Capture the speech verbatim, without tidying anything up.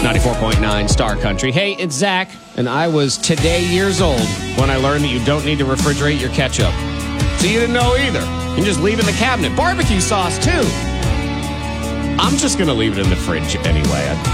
ninety-four point nine Star Country. Hey, it's Zach, and I was today years old when I learned that you don't need to refrigerate your ketchup. So you didn't know either. You can just leave it in the cabinet. Barbecue sauce, too. I'm just going to leave it in the fridge anyway. I,